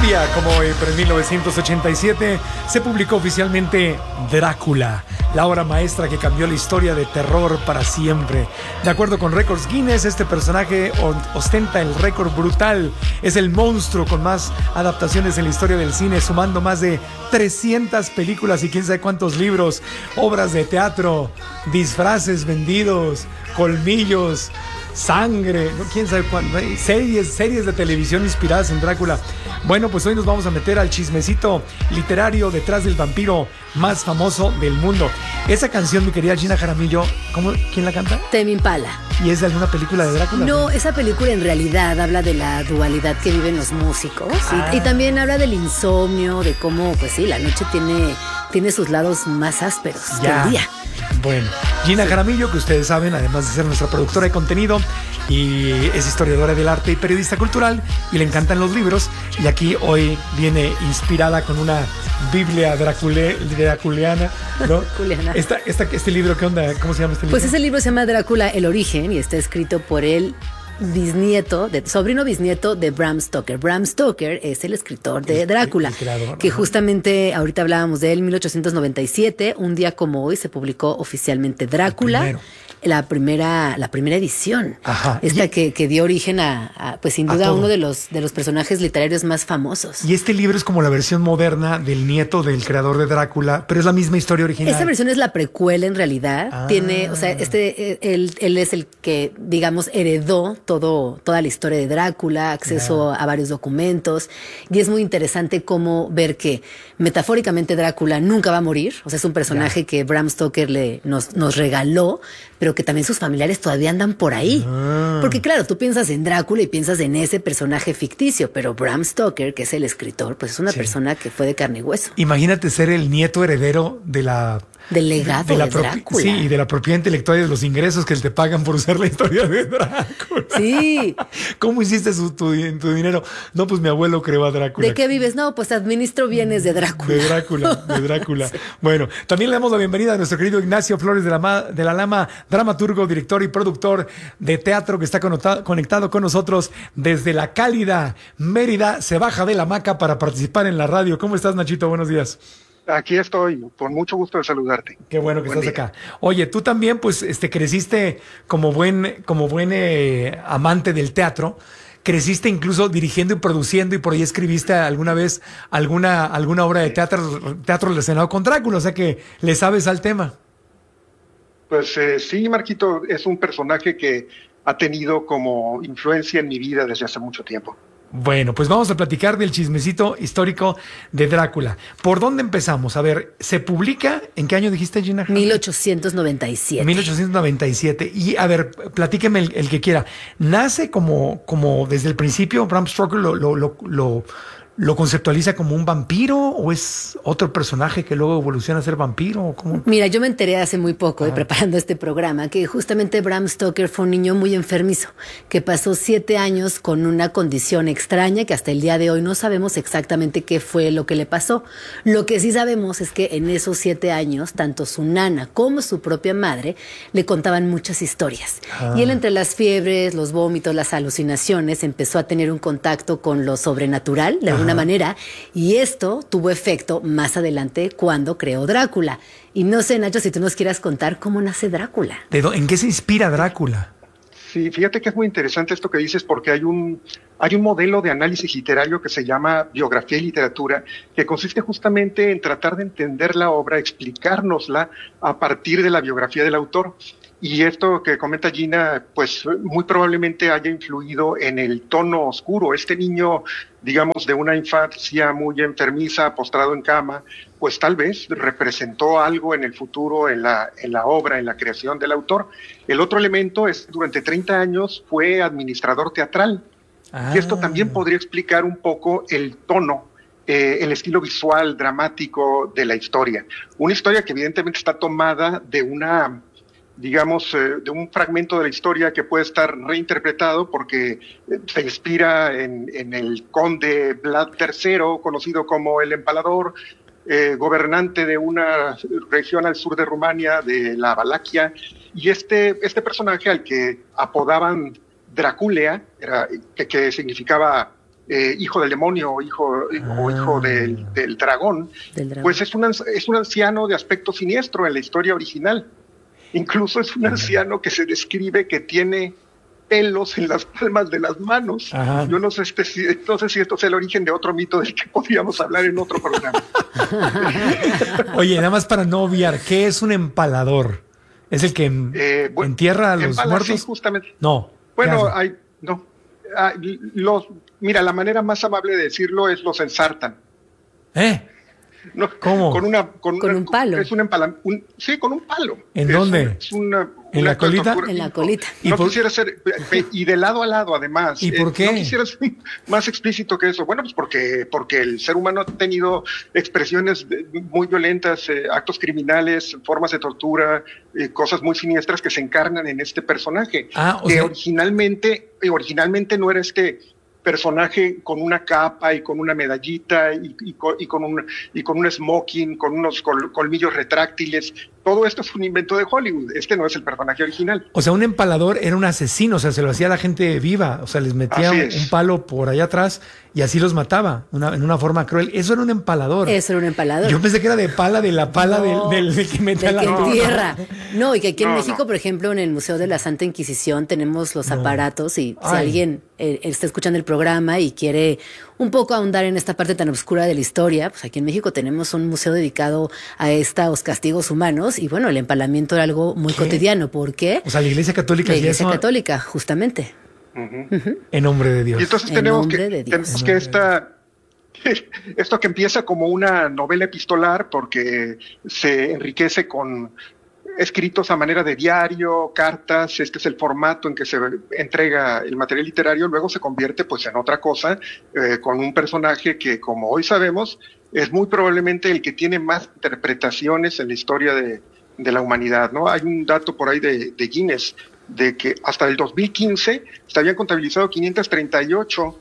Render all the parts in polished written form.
día como hoy, pero en 1987, se publicó oficialmente Drácula, la obra maestra que cambió la historia de terror para siempre. De acuerdo con récords Guinness, este personaje ostenta el récord brutal. Es el monstruo con más adaptaciones en la historia del cine, sumando más de 300 películas y quién sabe cuántos libros, obras de teatro, disfraces vendidos, colmillos, sangre, no, quién sabe cuándo, series de televisión inspiradas en Drácula. Bueno, pues hoy nos vamos a meter al chismecito literario detrás del vampiro más famoso del mundo. Esa canción, mi querida Gina Jaramillo, ¿quién la canta? Tame Impala. ¿Y es de alguna película de Drácula? No, esa película en realidad habla de la dualidad que viven los músicos y también habla del insomnio, de cómo, pues sí, la noche tiene sus lados más ásperos que el día. Bueno, Gina Jaramillo, que ustedes saben, además de ser nuestra productora de contenido, y es historiadora del arte y periodista cultural, y le encantan los libros, y aquí hoy viene inspirada con una Biblia draculiana, ¿no? Este libro, ¿qué onda? ¿Cómo se llama este libro? Pues ese libro se llama Drácula, el origen, y está escrito por el sobrino bisnieto de Bram Stoker. Bram Stoker es el escritor de Drácula, el creador, que justamente ahorita hablábamos de él, en 1897, un día como hoy se publicó oficialmente Drácula, la primera edición. Ajá. Esta que dio origen a pues sin duda uno de los personajes literarios más famosos. Y este libro es como la versión moderna del nieto del creador de Drácula, pero es la misma historia original. Esta versión es la precuela en realidad. Tiene, o sea, él es el que, digamos, heredó toda la historia de Drácula, acceso a varios documentos, y es muy interesante cómo ver que metafóricamente Drácula nunca va a morir. O sea, es un personaje que Bram Stoker nos regaló, pero que también sus familiares todavía andan por ahí. Porque claro, tú piensas en Drácula y piensas en ese personaje ficticio, pero Bram Stoker, que es el escritor, pues es una persona que fue de carne y hueso. Imagínate ser el nieto heredero del legado de Drácula. Sí, y de la propiedad intelectual y de los ingresos que te pagan por usar la historia de Drácula. Sí. ¿Cómo hiciste tu dinero? No, pues mi abuelo creó a Drácula. ¿De qué vives? No, pues administro bienes de Drácula. De Drácula. Sí. Bueno, también le damos la bienvenida a nuestro querido Ignacio Flores de la Lama, dramaturgo, director y productor de teatro, que está conectado con nosotros desde la cálida Mérida. Se baja de la hamaca para participar en la radio. ¿Cómo estás, Nachito? Buenos días. Aquí estoy, con mucho gusto de saludarte. Qué bueno que estás acá. Oye, tú también, pues, creciste como buen amante del teatro. Creciste incluso dirigiendo y produciendo, y por ahí escribiste alguna vez alguna obra de teatro relacionado con Drácula, o sea que le sabes al tema. Pues sí, Marquito, es un personaje que ha tenido como influencia en mi vida desde hace mucho tiempo. Bueno, pues vamos a platicar del chismecito histórico de Drácula. ¿Por dónde empezamos? A ver, ¿se publica? ¿En qué año dijiste, Gina? 1897. 1897. Y a ver, platíqueme el que quiera. ¿Nace como desde el principio Bram Stoker lo conceptualiza como un vampiro, o es otro personaje que luego evoluciona a ser vampiro? ¿O cómo? Mira, yo me enteré hace muy poco, preparando este programa, que justamente Bram Stoker fue un niño muy enfermizo, que pasó 7 años con una condición extraña que hasta el día de hoy no sabemos exactamente qué fue lo que le pasó. Lo que sí sabemos es que en esos 7 años, tanto su nana como su propia madre le contaban muchas historias. Y él, entre las fiebres, los vómitos, las alucinaciones, empezó a tener un contacto con lo sobrenatural, de alguna manera, y esto tuvo efecto más adelante cuando creó Drácula. Y no sé, Nacho, si tú nos quieras contar cómo nace Drácula. ¿En qué se inspira Drácula? Sí, fíjate que es muy interesante esto que dices, porque hay un modelo de análisis literario que se llama biografía y literatura, que consiste justamente en tratar de entender la obra, explicárnosla a partir de la biografía del autor. Y esto que comenta Gina, pues muy probablemente haya influido en el tono oscuro. Este niño, digamos, de una infancia muy enfermiza, postrado en cama, pues tal vez representó algo en el futuro, en la obra, en la creación del autor. El otro elemento es, durante 30 años fue administrador teatral. Y esto también podría explicar un poco el tono, el estilo visual, dramático de la historia. Una historia que evidentemente está tomada de de un fragmento de la historia que puede estar reinterpretado porque se inspira en el conde Vlad III, conocido como el Empalador, gobernante de una región al sur de Rumania, de la Valaquia, y este personaje al que apodaban Draculea, que significaba hijo del demonio o hijo del dragón, pues es un anciano de aspecto siniestro en la historia original. Incluso es un anciano que se describe que tiene pelos en las palmas de las manos. Ajá. Yo no sé si esto es el origen de otro mito del que podríamos hablar en otro programa. Oye, nada más para no obviar, ¿qué es un empalador? ¿Es el que entierra a los muertos? Sí, justamente. No. Bueno, mira, la manera más amable de decirlo es los ensartan. No, ¿cómo? Con un palo. Es sí, con un palo. ¿En dónde? ¿En la colita? En la colita. No quisiera ser, y de lado a lado además. ¿Y por qué? No quisiera ser más explícito que eso. Bueno, pues porque el ser humano ha tenido expresiones muy violentas, actos criminales, formas de tortura, cosas muy siniestras que se encarnan en este personaje. Originalmente no era este personaje con una capa y con una medallita y con un smoking, con unos colmillos retráctiles. Todo esto es un invento de Hollywood. Este no es el personaje original. O sea, un empalador era un asesino, o sea, se lo hacía a la gente viva, o sea, les metía un palo por allá atrás y así los mataba, en una forma cruel. Eso era un empalador. Eso era un empalador. Yo pensé que era de la pala del que mete a la tierra. No, y que aquí en México, por ejemplo, en el Museo de la Santa Inquisición tenemos los aparatos y si alguien está escuchando el programa y quiere un poco ahondar en esta parte tan oscura de la historia, pues aquí en México tenemos un museo dedicado a estos castigos humanos y bueno, el empalamiento era algo muy cotidiano. ¿Por qué? O sea, la Iglesia Católica. La Iglesia Católica, justamente. En nombre de Dios. Y entonces tenemos que esto que empieza como una novela epistolar porque se enriquece con escritos a manera de diario, cartas, este es el formato en que se entrega el material literario, luego se convierte pues en otra cosa, con un personaje que, como hoy sabemos, es muy probablemente el que tiene más interpretaciones en la historia de la humanidad, ¿no? Hay un dato por ahí de Guinness, de que hasta el 2015 se habían contabilizado 538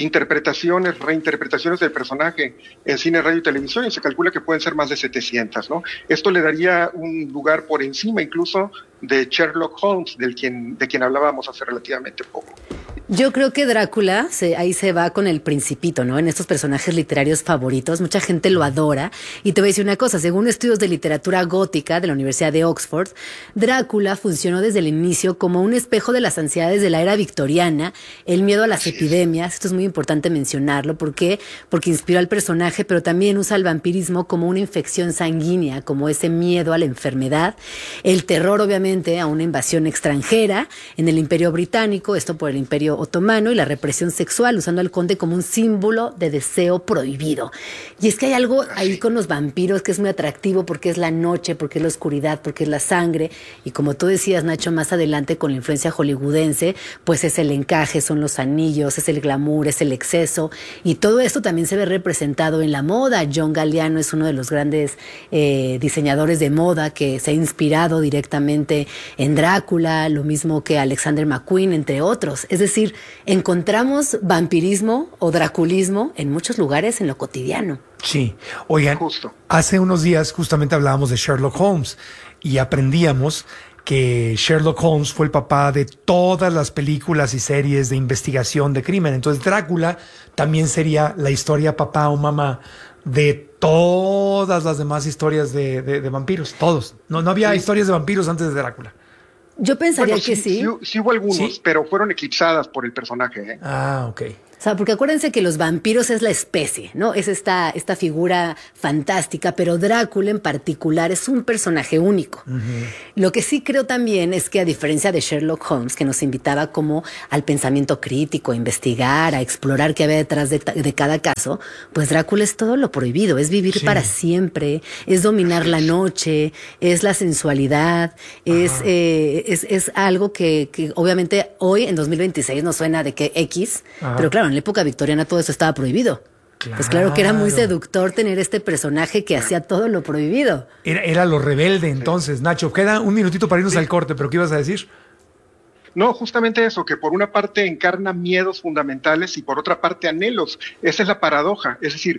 reinterpretaciones del personaje en cine, radio y televisión, y se calcula que pueden ser más de 700, ¿no? Esto le daría un lugar por encima incluso de Sherlock Holmes, de quien hablábamos hace relativamente poco. Yo creo que Drácula, ahí se va con el Principito, ¿no? En estos personajes literarios favoritos, mucha gente lo adora. Y te voy a decir una cosa, según estudios de literatura gótica de la Universidad de Oxford, Drácula funcionó desde el inicio como un espejo de las ansiedades de la era victoriana, el miedo a las epidemias. Esto es muy importante mencionarlo. ¿Por qué? Porque inspiró al personaje, pero también usa el vampirismo como una infección sanguínea, como ese miedo a la enfermedad. El terror, obviamente, a una invasión extranjera en el Imperio Británico, esto por el Imperio Otomano, y la represión sexual, usando al conde como un símbolo de deseo prohibido. Y es que hay algo ahí con los vampiros que es muy atractivo porque es la noche, porque es la oscuridad, porque es la sangre, y como tú decías, Nacho, más adelante con la influencia hollywoodense, pues es el encaje, son los anillos, es el glamour, es el exceso, y todo esto también se ve representado en la moda. John Galliano es uno de los grandes diseñadores de moda que se ha inspirado directamente en Drácula, lo mismo que Alexander McQueen, entre otros. Es decir, encontramos vampirismo o draculismo en muchos lugares en lo cotidiano. Sí. Oigan, hace unos días justamente hablábamos de Sherlock Holmes y aprendíamos que Sherlock Holmes fue el papá de todas las películas y series de investigación de crimen. Entonces Drácula también sería la historia papá o mamá de todas las demás historias de vampiros, todos. No había historias de vampiros antes de Drácula. Yo pensaría que sí. Sí hubo algunos, pero fueron eclipsadas por el personaje. Ah, ok. O sea, porque acuérdense que los vampiros es la especie, ¿no? Es esta figura fantástica, pero Drácula en particular es un personaje único. Uh-huh. Lo que sí creo también es que, a diferencia de Sherlock Holmes, que nos invitaba como al pensamiento crítico, a investigar, a explorar qué había detrás de cada caso, pues Drácula es todo lo prohibido, es vivir para siempre, es dominar la noche, es la sensualidad, es algo que obviamente hoy en 2026 nos suena de que X, pero claro, en la época victoriana todo eso estaba prohibido. Claro. Pues claro que era muy seductor tener este personaje que hacía todo lo prohibido. Era lo rebelde entonces, Nacho. Queda un minutito para irnos al corte, pero ¿qué ibas a decir? No, justamente eso, que por una parte encarna miedos fundamentales y por otra parte anhelos. Esa es la paradoja, es decir,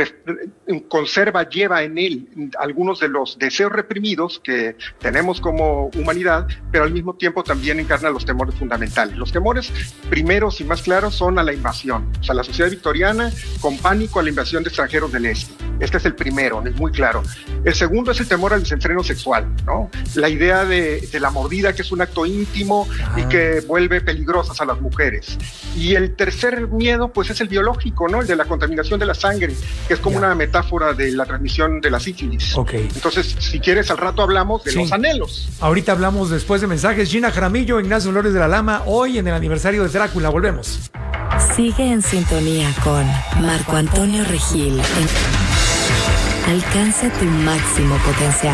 lleva en él algunos de los deseos reprimidos que tenemos como humanidad, pero al mismo tiempo también encarna los temores fundamentales. Los temores primeros y más claros son a la invasión, o sea, la sociedad victoriana con pánico a la invasión de extranjeros del este. Este es el primero, es muy claro. El segundo es el temor al desenfreno sexual, ¿no? La idea de la mordida, que es un acto íntimo y que vuelve peligrosas a las mujeres. Y el tercer miedo, pues, es el biológico, ¿no? El de la contaminación de la sangre, que es como una metáfora de la transmisión de la sífilis. Entonces, si quieres, al rato hablamos de los anhelos. Ahorita hablamos después de mensajes. Gina Jaramillo, Ignacio Flores de la Lama, hoy en el aniversario de Drácula. Volvemos. Sigue en sintonía con Marco Antonio Regil. Alcanza tu máximo potencial.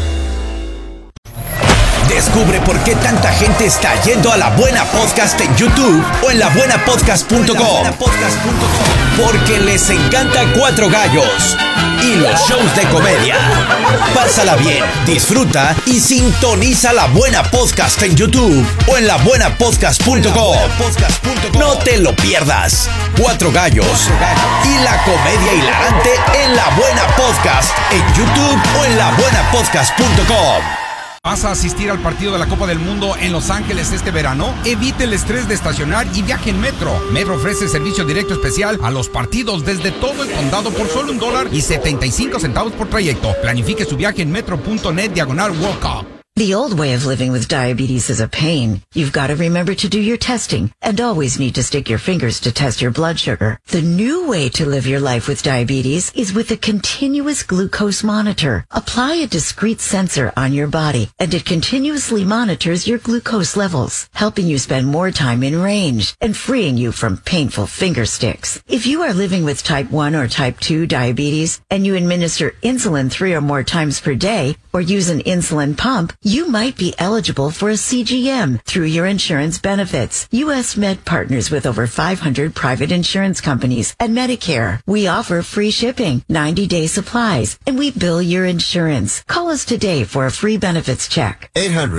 Descubre por qué tanta gente está yendo a La Buena Podcast en YouTube o en labuenapodcast.com. Porque les encanta Cuatro Gallos y los shows de comedia. Pásala bien, disfruta y sintoniza La Buena Podcast en YouTube o en labuenapodcast.com. No te lo pierdas. Cuatro Gallos y la comedia hilarante en La Buena Podcast en YouTube o en labuenapodcast.com. ¿Vas a asistir al partido de la Copa del Mundo en Los Ángeles este verano? Evite el estrés de estacionar y viaje en Metro. Metro ofrece servicio directo especial a los partidos desde todo el condado por solo $1.75 por trayecto. Planifique su viaje en metro.net/World Cup. The old way of living with diabetes is a pain. You've got to remember to do your testing and always need to stick your fingers to test your blood sugar. The new way to live your life with diabetes is with a continuous glucose monitor. Apply a discrete sensor on your body and it continuously monitors your glucose levels, helping you spend more time in range and freeing you from painful finger sticks. If you are living with type 1 or type 2 diabetes and you administer insulin 3 or more times per day or use an insulin pump, you might be eligible for a CGM through your insurance benefits. U.S. Med partners with over 500 private insurance companies and Medicare. We offer free shipping, 90-day supplies, and we bill your insurance. Call us today for a free benefits check.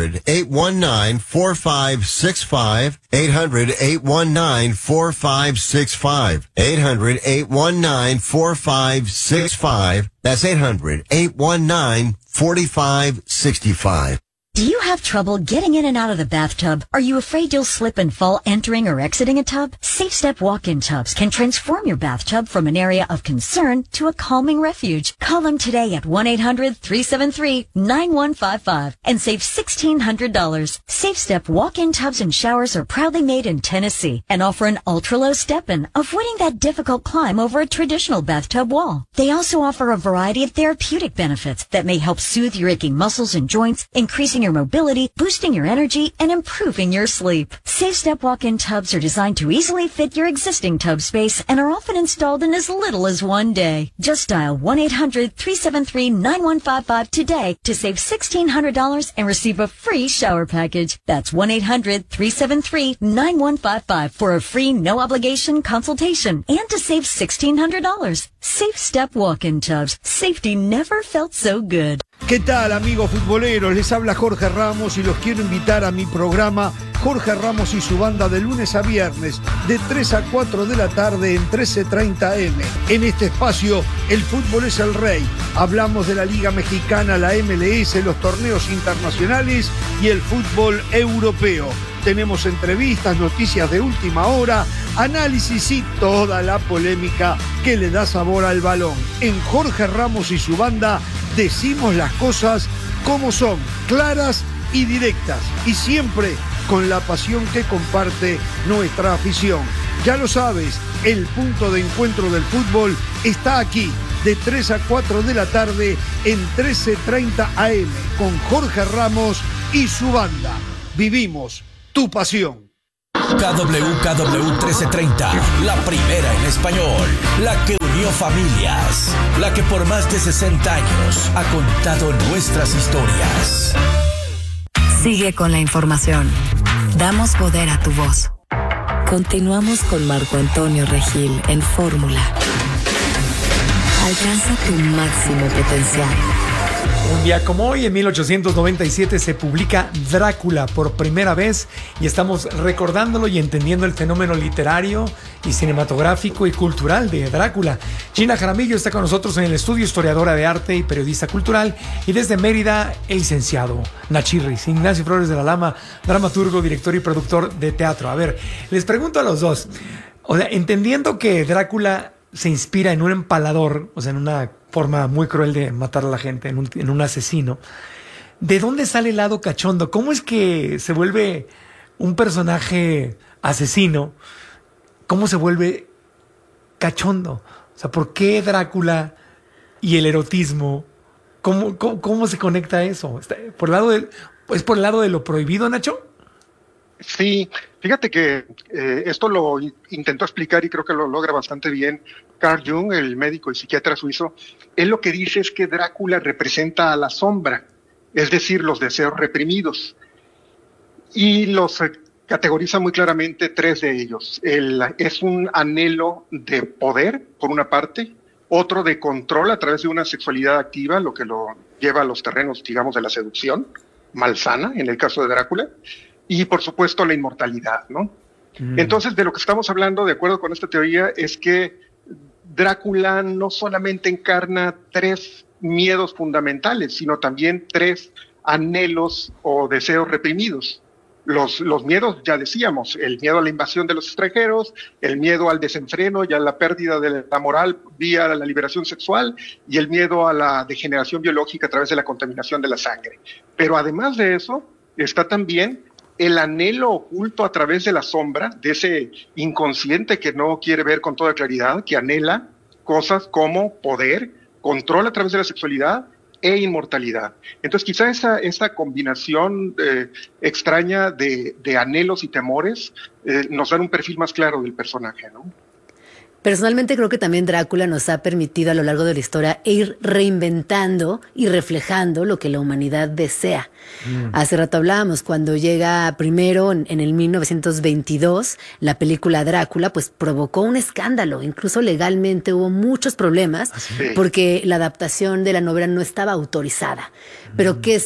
800-819-4565. 800-819-4565. 800-819-4565. That's 800-819-4565. Do you have trouble getting in and out of the bathtub? Are you afraid you'll slip and fall entering or exiting a tub? Safe Step walk-in tubs can transform your bathtub from an area of concern to a calming refuge. Call them today at 1-800-373-9155 and save $1,600. Safe Step walk-in tubs and showers are proudly made in Tennessee and offer an ultra-low step-in, avoiding that difficult climb over a traditional bathtub wall. They also offer a variety of therapeutic benefits that may help soothe your aching muscles and joints, increasing your mobility, boosting your energy, and improving your sleep. Safe Step walk-in tubs are designed to easily fit your existing tub space and are often installed in as little as one day. Just dial 1-800-373-9155 today to save $1,600 and receive a free shower package. That's 1-800-373-9155 for a free no-obligation consultation and to save $1,600. Safe Step walk-in tubs. Safety never felt so good. ¿Qué tal, amigos futboleros? Les habla Jorge Ramos y los quiero invitar a mi programa Jorge Ramos y su banda de lunes a viernes de 3 a 4 de la tarde en 13:30 AM. En este espacio, el fútbol es el rey. Hablamos de la Liga Mexicana, la MLS, los torneos internacionales y el fútbol europeo. Tenemos entrevistas, noticias de última hora, análisis y toda la polémica que le da sabor al balón. En Jorge Ramos y su banda decimos las cosas como son, claras y directas, y siempre con la pasión que comparte nuestra afición. Ya lo sabes, el punto de encuentro del fútbol está aquí, de 3 a 4 de la tarde en 13:30 AM, con Jorge Ramos y su banda. Vivimos tu pasión. KWKW 1330, la primera en español, la que unió familias, la que por más de 60 años ha contado nuestras historias. Sigue con la información. Damos poder a tu voz. Continuamos con Marco Antonio Regil en Fórmula. Alcanza tu máximo potencial. Un día como hoy, en 1897, se publica Drácula por primera vez y estamos recordándolo y entendiendo el fenómeno literario y cinematográfico y cultural de Drácula. Gina Jaramillo está con nosotros en el estudio, historiadora de arte y periodista cultural, y desde Mérida, el licenciado Nachirris, Ignacio Flores de la Lama, dramaturgo, director y productor de teatro. A ver, les pregunto a los dos, o sea, entendiendo que Drácula se inspira en un empalador, o sea, en una forma muy cruel de matar a la gente, en un asesino, ¿de dónde sale el lado cachondo? ¿Cómo es que se vuelve un personaje asesino? ¿Cómo se vuelve cachondo? O sea, ¿por qué Drácula y el erotismo? ¿Cómo se conecta eso? ¿Por el lado ¿Es por el lado de lo prohibido, Nacho? Sí, fíjate que esto lo intentó explicar y creo que lo logra bastante bien Carl Jung, el médico y psiquiatra suizo. Él lo que dice es que Drácula representa a la sombra, es decir, los deseos reprimidos. Y los categoriza muy claramente tres de ellos. Es un anhelo de poder, por una parte, otro de control a través de una sexualidad activa, lo que lo lleva a los terrenos, digamos, de la seducción malsana, en el caso de Drácula, y por supuesto la inmortalidad, ¿no? Entonces, de lo que estamos hablando, de acuerdo con esta teoría, es que Drácula no solamente encarna tres miedos fundamentales, sino también tres anhelos o deseos reprimidos. Los miedos, ya decíamos, el miedo a la invasión de los extranjeros, el miedo al desenfreno y a la pérdida de la moral vía la liberación sexual, y el miedo a la degeneración biológica a través de la contaminación de la sangre. Pero además de eso, está también el anhelo oculto a través de la sombra, de ese inconsciente que no quiere ver con toda claridad, que anhela cosas como poder, control a través de la sexualidad e inmortalidad. Entonces quizá esa combinación extraña de anhelos y temores nos dan un perfil más claro del personaje, ¿no? Personalmente creo que también Drácula nos ha permitido a lo largo de la historia ir reinventando y reflejando lo que la humanidad desea. Hace rato hablábamos, cuando llega primero en el 1922 la película Drácula, pues provocó un escándalo, incluso legalmente hubo muchos problemas porque la adaptación de la novela no estaba autorizada. Pero ¿qué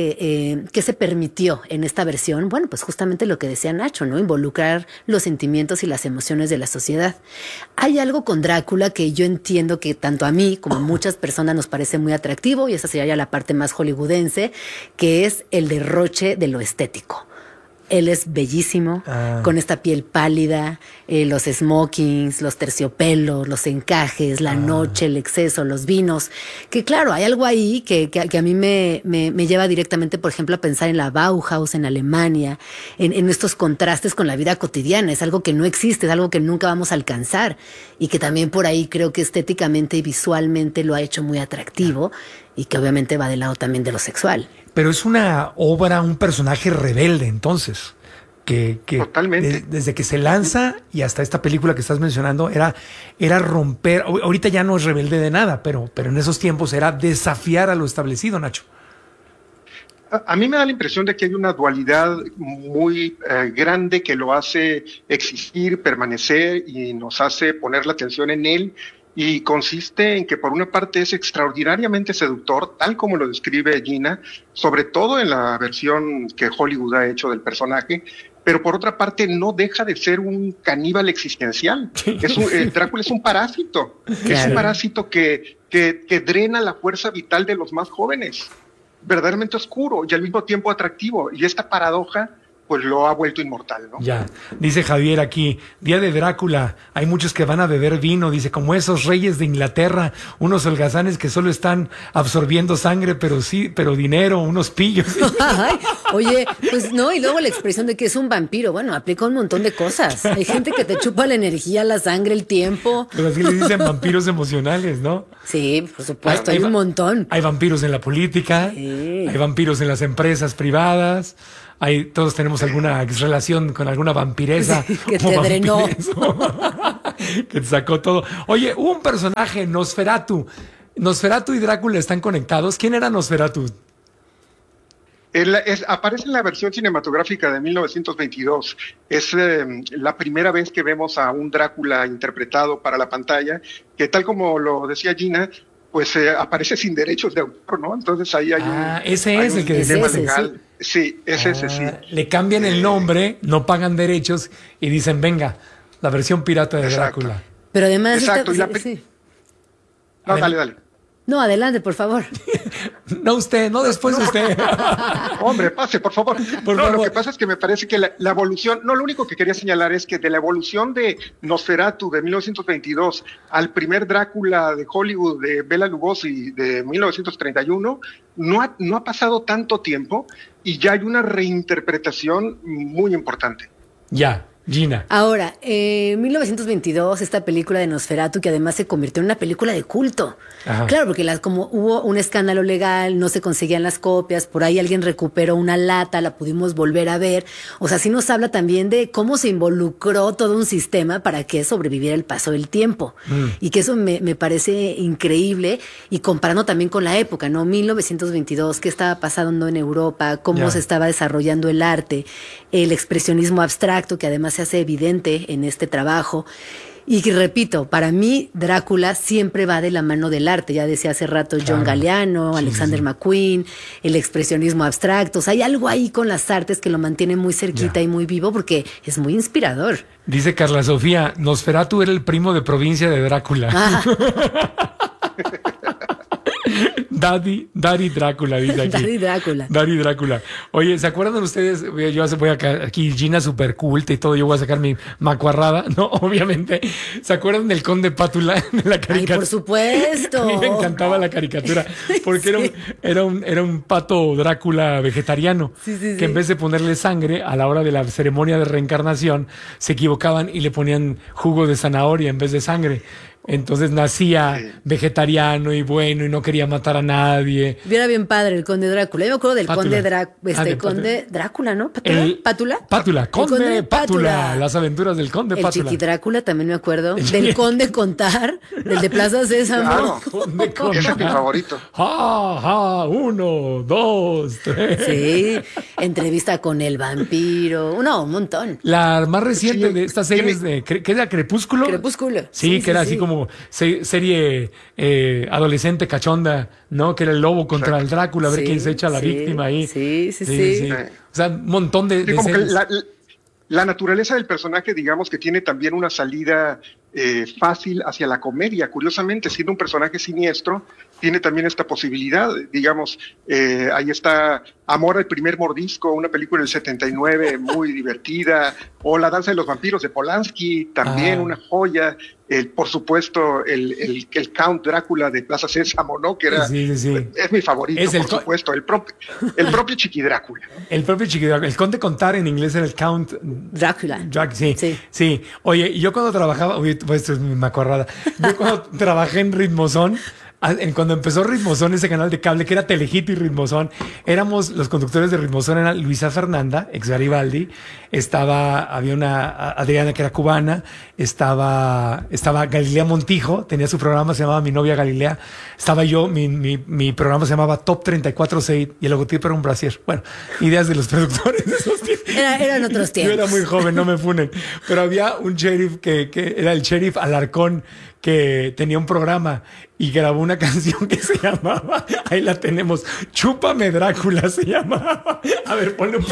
se permitió en esta versión? Bueno, pues justamente lo que decía Nacho, ¿no? Involucrar los sentimientos y las emociones de la sociedad. Hay algo con Drácula que yo entiendo que tanto a mí como a muchas personas nos parece muy atractivo, y esa sería ya la parte más hollywoodense, que es el derroche de lo estético. Él es bellísimo, con esta piel pálida, los smokings, los terciopelos, los encajes, la noche, el exceso, los vinos. Que claro, hay algo ahí que a mí me lleva directamente, por ejemplo, a pensar en la Bauhaus, en Alemania, en estos contrastes con la vida cotidiana. Es algo que no existe, es algo que nunca vamos a alcanzar, y que también por ahí creo que estéticamente y visualmente lo ha hecho muy atractivo, y que obviamente va del lado también de lo sexual. Pero es una obra, un personaje rebelde, entonces, que totalmente. Desde que se lanza y hasta esta película que estás mencionando, era romper. Ahorita ya no es rebelde de nada, pero en esos tiempos era desafiar a lo establecido, Nacho. A mí me da la impresión de que hay una dualidad muy grande que lo hace existir, permanecer, y nos hace poner la atención en él. Y consiste en que por una parte es extraordinariamente seductor, tal como lo describe Gina, sobre todo en la versión que Hollywood ha hecho del personaje, pero por otra parte no deja de ser un caníbal existencial. Drácula es un parásito, es un parásito que drena la fuerza vital de los más jóvenes, verdaderamente oscuro y al mismo tiempo atractivo, y esta paradoja pues lo ha vuelto inmortal, ¿no? Ya, dice Javier aquí, Día de Drácula, hay muchos que van a beber vino, dice, como esos reyes de Inglaterra, unos holgazanes que solo están absorbiendo sangre, pero dinero, unos pillos. Ay, oye, pues no, y luego la expresión de que es un vampiro, bueno, aplica un montón de cosas. Hay gente que te chupa la energía, la sangre, el tiempo. Pero así le dicen vampiros emocionales, ¿no? Sí, por supuesto, hay un montón. Hay vampiros en la política, hay vampiros en las empresas privadas. Todos tenemos alguna relación con alguna vampiresa. Sí, que te drenó. Que te sacó todo. Oye, un personaje, Nosferatu. Nosferatu y Drácula están conectados. ¿Quién era Nosferatu? Aparece en la versión cinematográfica de 1922. Es la primera vez que vemos a un Drácula interpretado para la pantalla, que tal como lo decía Gina, pues aparece sin derechos de autor, ¿no? Entonces ahí hay ese es el que dilema ese, legal. Sí, ese, sí. Le cambian el nombre, no pagan derechos y dicen, venga, la versión pirata de Drácula. Pero además... No, dale. No, adelante, por favor. No usted, no después usted. Hombre, pase, por favor. Lo que pasa es que me parece que la evolución, lo único que quería señalar es que de la evolución de Nosferatu de 1922 al primer Drácula de Hollywood de Bela Lugosi de 1931, no ha pasado tanto tiempo y ya hay una reinterpretación muy importante. Ya. Gina. Ahora, 1922, esta película de Nosferatu, que además se convirtió en una película de culto. Ajá. Claro, porque como hubo un escándalo legal, no se conseguían las copias, por ahí alguien recuperó una lata, la pudimos volver a ver. O sea, sí nos habla también de cómo se involucró todo un sistema para que sobreviviera el paso del tiempo. Y que eso me parece increíble, y comparando también con la época, ¿no? 1922, qué estaba pasando en Europa, cómo se estaba desarrollando el arte, el expresionismo abstracto, que además se hace evidente en este trabajo. Y repito, para mí Drácula siempre va de la mano del arte. Ya decía hace rato John Galliano, Alexander McQueen, el expresionismo abstracto. O sea, hay algo ahí con las artes que lo mantiene muy cerquita y muy vivo, porque es muy inspirador. Dice Carla Sofía, Nosferatu era el primo de provincia de Drácula. Daddy Drácula, dice aquí. Daddy Drácula. Oye, ¿se acuerdan ustedes? Yo voy aquí, Gina super culta y todo, yo voy a sacar mi macuarrada, ¿no? Obviamente. ¿Se acuerdan del Conde Pátula de la caricatura? Ay, por supuesto. A mí me encantaba la caricatura, porque era un pato Drácula vegetariano, que en vez de ponerle sangre, a la hora de la ceremonia de reencarnación, se equivocaban y le ponían jugo de zanahoria en vez de sangre. Entonces nacía vegetariano y bueno y no quería matar a nadie. Era bien padre el Conde Drácula. Yo me acuerdo del Conde Drácula, ¿no? ¿Pátula? Conde Pátula. Las aventuras del Conde Pátula. El Chiqui Drácula también me acuerdo. Del Conde Contar, del de Plaza Sésamo. Claro, ese es mi favorito. 1, 2, 3. Sí, entrevista con el vampiro. Un montón. La más reciente de estas series ¿qué era? ¿Crepúsculo? Sí, que era así como serie adolescente cachonda, ¿no? Que era el lobo contra el Drácula, a ver quién se echa a la víctima ahí. Sí. O sea, un montón de como series. Que la naturaleza del personaje, digamos que tiene también una salida fácil hacia la comedia. Curiosamente, siendo un personaje siniestro, tiene también esta posibilidad. Digamos, ahí está Amor al primer mordisco, una película del 79 muy divertida, o La danza de los vampiros de Polanski, también una joya. Por supuesto, el Count Drácula de Plaza Sésamo, ¿no? Que era, es mi favorito, por supuesto, el propio Chiqui Drácula. El propio Chiqui Drácula. El Conde Contar en inglés era el Count Drácula. Sí. Oye, yo cuando trabajaba, pues esto es mi macuarrada, yo cuando trabajé en Ritmozón, cuando empezó Ritmozón, ese canal de cable que era Telehit y Ritmozón, éramos los conductores de Ritmozón, era Luisa Fernanda, ex Garibaldi, había una Adriana que era cubana, estaba Galilea Montijo, tenía su programa, se llamaba Mi Novia Galilea, estaba yo, mi programa se llamaba Top 34.6 y el logotipo era un brasier. Bueno, ideas de los productores de esos tiempos. Eran otros tiempos. Yo era muy joven, no me funen, pero había un sheriff que era el sheriff Alarcón, que tenía un programa y grabó una canción que se llamaba, ahí la tenemos, Chúpame Drácula se llamaba. A ver, ponle un